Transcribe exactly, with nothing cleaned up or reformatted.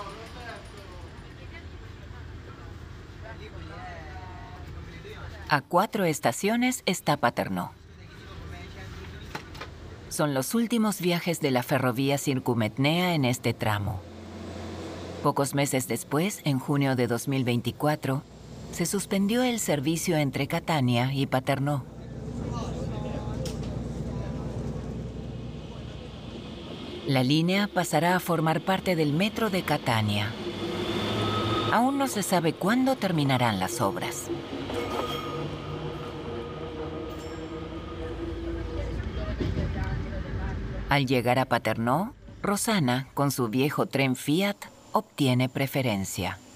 A cuatro estaciones está Paternò. Son los últimos viajes de la ferrovía Circumetnea en este tramo. Pocos meses después, en junio de dos mil veinticuatro, se suspendió el servicio entre Catania y Paternò. La línea pasará a formar parte del metro de Catania. Aún no se sabe cuándo terminarán las obras. Al llegar a Paternò, Rossana, con su viejo tren Fiat, obtiene preferencia.